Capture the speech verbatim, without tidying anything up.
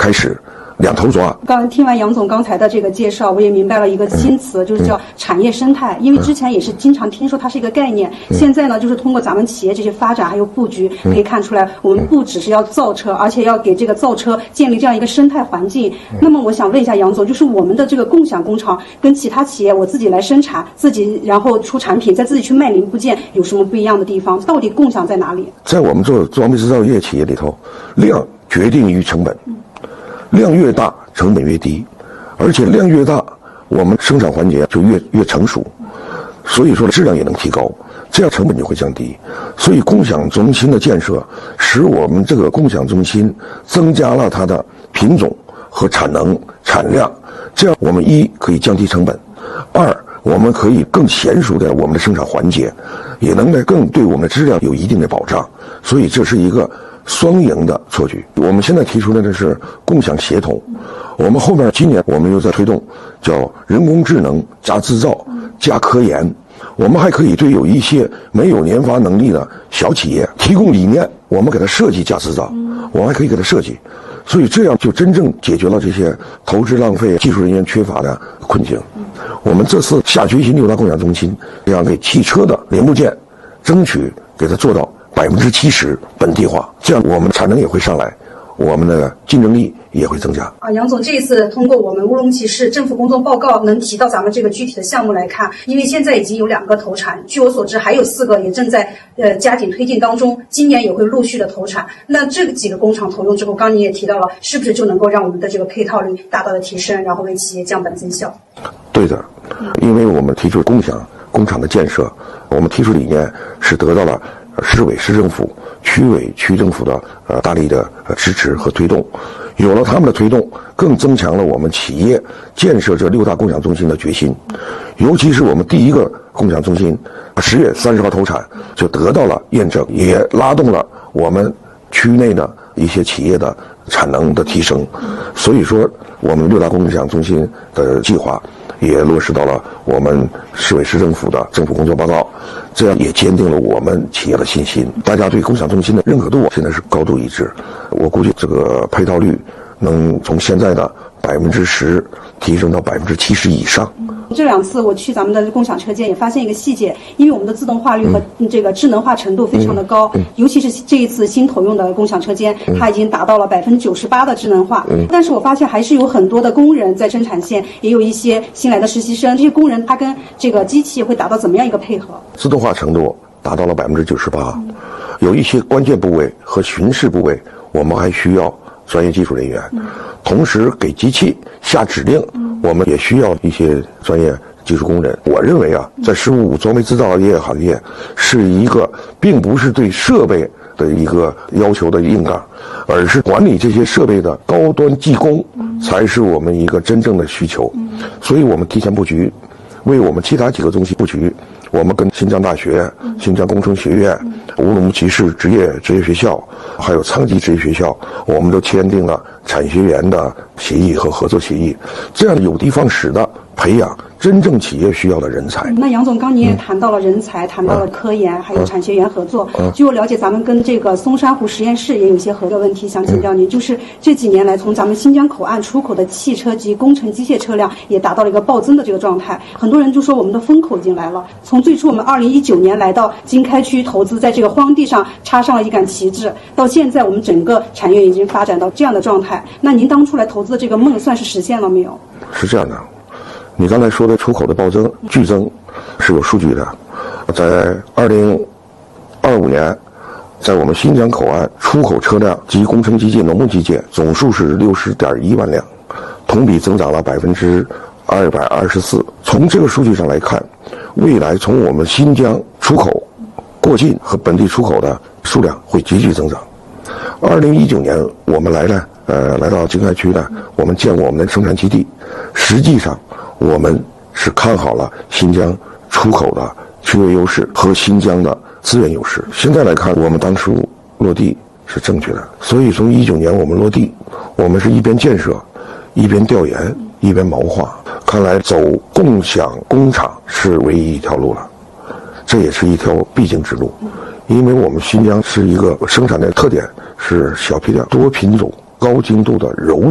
开始两头抓。 刚听完杨总刚才的这个介绍，我也明白了一个新词，嗯、就是叫产业生态。因为之前也是经常听说它是一个概念，嗯、现在呢，就是通过咱们企业这些发展还有布局，嗯、可以看出来，我们不只是要造车，而且要给这个造车建立这样一个生态环境。嗯、那么我想问一下杨总，就是我们的这个共享工厂跟其他企业我自己来生产，自己然后出产品，再自己去卖零部件，有什么不一样的地方？到底共享在哪里？ 在我们做装备制造业企业里头，量决定于成本。嗯量越大，成本越低，而且量越大，我们生产环节就越越成熟，所以说质量也能提高，这样成本就会降低。所以共享中心的建设，使我们这个共享中心增加了它的品种和产能、产量，这样我们一可以降低成本，二我们可以更娴熟的我们的生产环节，也能来更对我们的质量有一定的保障。所以这是一个双赢的错局。我们现在提出来的是共享协同，我们后面今年我们又在推动叫人工智能加制造加科研，我们还可以对有一些没有研发能力的小企业提供理念，我们给它设计加制造，我们还可以给它设计，所以这样就真正解决了这些投资浪费、技术人员缺乏的困境。我们这次下决心六大共享中心，要给汽车的零部件争取给它做到百分之七十本地化，这样我们产能也会上来，我们的竞争力也会增加。 啊，杨总，这一次通过我们乌鲁木齐市政府工作报告能提到咱们这个具体的项目来看，因为现在已经有两个投产，据我所知还有四个也正在呃加紧推进当中，今年也会陆续的投产。那这几个工厂投用之后，刚你也提到了，是不是就能够让我们的这个配套率大大的提升，然后为企业降本增效？ 对的，因为我们提出共享工厂的建设，我们提出理念是得到了市委市政府、区委区政府的呃大力的呃支持和推动，有了他们的推动，更增强了我们企业建设这六大共享中心的决心。尤其是我们第一个共享中心十月三十号投产，就得到了验证，也拉动了我们区内的一些企业的产能的提升。所以说，我们六大共享中心的计划也落实到了我们市委市政府的政府工作报告，这样也坚定了我们企业的信心。大家对共享中心的认可度现在是高度一致，我估计这个配套率能从现在的百分之十提升到百分之七十以上。 这两次我去咱们的共享车间也发现一个细节，因为我们的自动化率和这个智能化程度非常的高，嗯嗯、尤其是这一次新投用的共享车间，它已经达到了百分之九十八的智能化。嗯、但是我发现还是有很多的工人在生产线，也有一些新来的实习生，这些工人他跟这个机器会达到怎么样一个配合？ 自动化程度达到了百分之九十八，有一些关键部位和巡视部位，我们还需要专业技术人员，嗯、同时给机器下指令。嗯我们也需要一些专业技术工人。我认为啊，在十五五装备制造业行业是一个，并不是对设备的一个要求的硬杠，而是管理这些设备的高端技工，才是我们一个真正的需求。所以我们提前布局，为我们其他几个中心布局。我们跟新疆大学、新疆工程学院、乌鲁木齐市职业职业学校，还有仓吉职业学校，我们都签订了产学研的协议和合作协议，这样有的放矢的培养真正企业需要的人才。 那杨总，刚你也谈到了人才，嗯、谈到了科研，嗯、还有产学研合作。 嗯、 据我了解，咱们跟这个松山湖实验室也有一些合作问题，想请教您，嗯、就是这几年来，从咱们新疆口岸出口的汽车及工程机械车辆也达到了一个暴增的这个状态。很多人就说我们的风口已经来了。从最初我们二零一九年来到经开区投资，在这个荒地上插上了一杆旗帜，到现在我们整个产业已经发展到这样的状态。那您当初来投资的这个梦算是实现了没有？ 是这样的。你刚才说的出口的暴增、剧增是有数据的，在二零二五年，在我们新疆口岸出口车辆及工程机械、农牧机械总数是六十点一万辆，同比增长了百分之二百二十四。从这个数据上来看，未来从我们新疆出口、过境和本地出口的数量会急剧增长。二零一九年我们来呢，呃，来到经开区呢，我们建我们的生产基地，实际上。我们是看好了新疆出口的区位优势和新疆的资源优势。现在来看，我们当初落地是正确的，所以从一九年我们落地，我们是一边建设，一边调研，一边谋划。看来走共享工厂是唯一一条路了，这也是一条必经之路，因为我们新疆是一个生产的特点是小批量、多品种、高精度的柔。